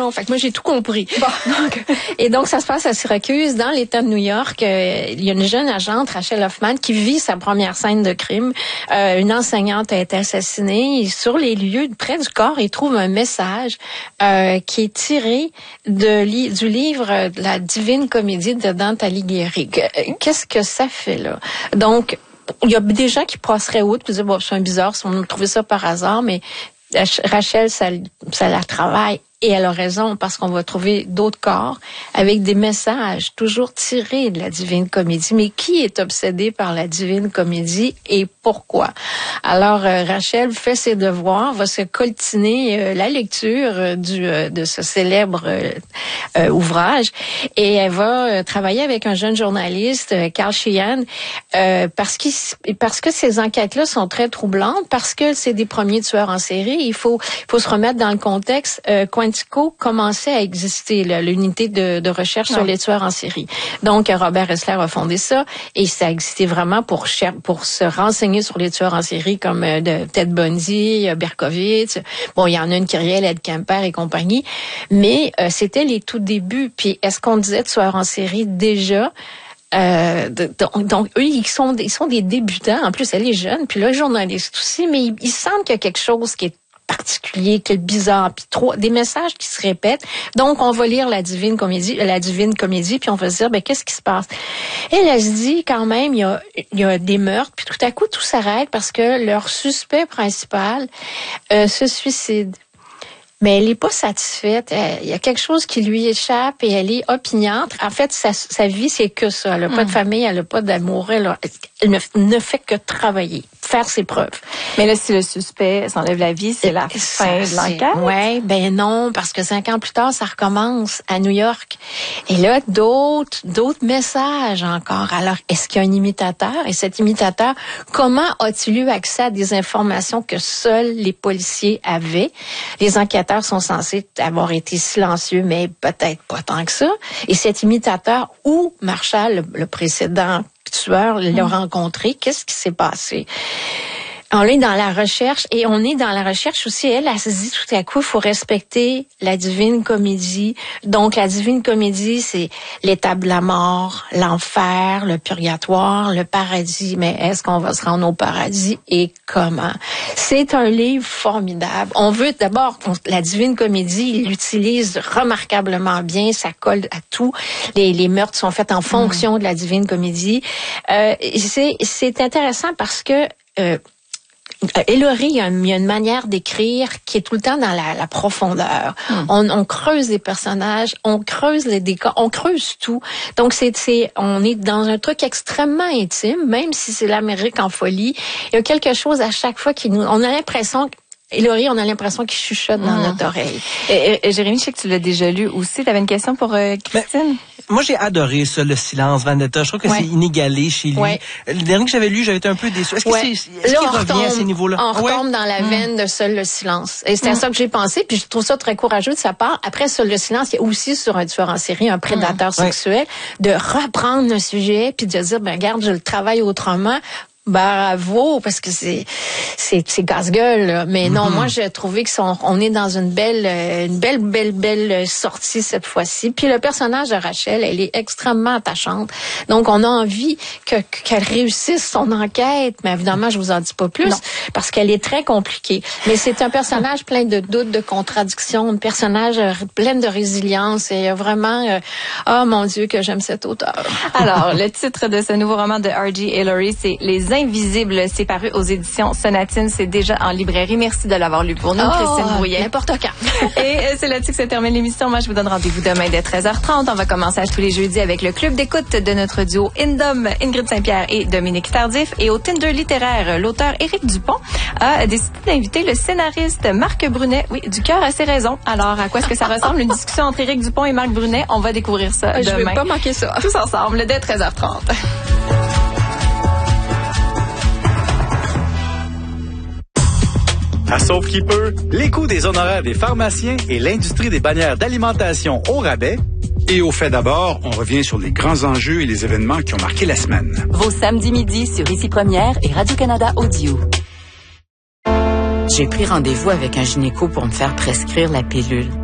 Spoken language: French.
non. Fait que moi, j'ai tout compris. Bon. Donc, ça se passe à Syracuse, dans l'État de New York. Il y a une jeune agente, Rachel Hoffman, qui vit sa première scène de crime. Une enseignante a été assassinée. Et sur les lieux, près du corps, il trouve un message qui est tiré du livre de la Divine Comédie de Dante Alighieri. Qu'est-ce que ça fait là? Donc, il y a des gens qui passeraient outre, puis disent, bon, c'est un bizarre, si on a trouvé ça par hasard, mais Rachel, ça la travaille. Et elle a raison, parce qu'on va trouver d'autres corps avec des messages toujours tirés de la Divine Comédie. Mais qui est obsédé par la Divine Comédie et pourquoi? Alors, Rachel fait ses devoirs, va se coltiner la lecture de ce célèbre ouvrage, et elle va travailler avec un jeune journaliste, Carl Sheehan, parce que ces enquêtes-là sont très troublantes, parce que c'est des premiers tueurs en série. Il faut se remettre dans le contexte. Quantico commençait à exister, l'unité de recherche sur les tueurs en série. Donc, Robert Ressler a fondé ça, et ça existait vraiment pour se renseigner sur les tueurs en série comme Ted Bundy, Berkowitz. Bon, il y en a une qui riait, Ed Kemper et compagnie. Mais c'était les tout débuts. Puis, est-ce qu'on disait tueurs en série déjà? Donc eux, ils sont des débutants. En plus, elle est jeune, puis là, journaliste aussi, mais ils sentent qu'il y a quelque chose qui est particulier, que bizarre, puis des messages qui se répètent. Donc, on va lire la Divine Comédie, puis on va se dire, ben qu'est-ce qui se passe? Elle se dit quand même, il y a des meurtres, puis tout à coup, tout s'arrête parce que leur suspect principal se suicide. Mais elle est pas satisfaite. Il y a quelque chose qui lui échappe et elle est opiniâtre. En fait, sa vie, c'est que ça. Elle a pas de famille, elle a pas d'amour. Elle ne fait que travailler, faire ses preuves. Mais là, si le suspect s'enlève la vie, c'est la fin de l'enquête? Oui, ben non, parce que 5 ans plus tard, ça recommence à New York. Et là, d'autres messages encore. Alors, est-ce qu'il y a un imitateur? Et cet imitateur, comment a-t-il eu accès à des informations que seuls les policiers avaient? Les enquêteurs sont censés avoir été silencieux, mais peut-être pas tant que ça. Et cet imitateur, où Marshall, le précédent tueur, l'a rencontré, qu'est-ce qui s'est passé? On est dans la recherche, et on est dans la recherche aussi. Elle se dit tout à coup, il faut respecter la Divine Comédie. Donc, la Divine Comédie, c'est l'étape de la mort, l'enfer, le purgatoire, le paradis. Mais est-ce qu'on va se rendre au paradis et comment? C'est un livre formidable. On veut d'abord, la Divine Comédie, il l'utilise remarquablement bien, ça colle à tout. Les meurtres sont faits en fonction de la Divine Comédie. C'est intéressant parce que Hillary, il y a une manière d'écrire qui est tout le temps dans la profondeur. On creuse les personnages, on creuse les décors, on creuse tout. Donc on est dans un truc extrêmement intime, même si c'est l'Amérique en folie. Il y a quelque chose à chaque fois on a l'impression Hillary, on a l'impression qu'il chuchote dans notre oreille. Et Jérémy, je sais que tu l'as déjà lu aussi. Tu avais une question pour Christine? Moi, j'ai adoré ça, Le Silence, Vendetta. Je trouve que c'est inégalé chez lui. Le dernier que j'avais lu, j'avais été un peu déçu. Est-ce qu'il revient à ces niveaux-là? On retombe dans la veine de Seul le silence. Et c'est à ça que j'ai pensé, puis je trouve ça très courageux de sa part. Après Seul le silence, il y a aussi sur un tueur en série, un prédateur sexuel, de reprendre le sujet, puis de dire, ben regarde, je le travaille autrement. Bravo, parce que c'est casse-gueule, là. Mais non, moi, j'ai trouvé on est dans une belle sortie cette fois-ci. Puis le personnage de Rachel, elle est extrêmement attachante. Donc, on a envie qu'elle réussisse son enquête. Mais évidemment, je vous en dis pas plus, parce qu'elle est très compliquée. Mais c'est un personnage plein de doutes, de contradictions, un personnage plein de résilience. Et vraiment, oh mon Dieu, que j'aime cet auteur. Alors, le titre de ce nouveau roman de R.J. Hillary, c'est Les Invisibles. C'est paru aux éditions Sonatine. C'est déjà en librairie. Merci de l'avoir lu pour nous, Christine Brouillet. N'importe quand. Et c'est là-dessus que se termine l'émission. Moi, je vous donne rendez-vous demain dès 13h30. On va commencer à tous les jeudis avec le club d'écoute de notre duo Indom, Ingrid Saint-Pierre et Dominique Tardif. Et au Tinder littéraire, l'auteur Éric Dupont a décidé d'inviter le scénariste Marc Brunet. Oui, du cœur à ses raisons. Alors, à quoi est-ce que ça ressemble? Une discussion entre Éric Dupont et Marc Brunet. On va découvrir ça demain. Je vais pas manquer ça. Tous ensemble, dès 13h30. À Sauf qui peut, les coûts des honoraires des pharmaciens et l'industrie des bannières d'alimentation au rabais. Et au fait d'abord, on revient sur les grands enjeux et les événements qui ont marqué la semaine. Vos samedis midi sur Ici Première et Radio-Canada Audio. J'ai pris rendez-vous avec un gynéco pour me faire prescrire la pilule.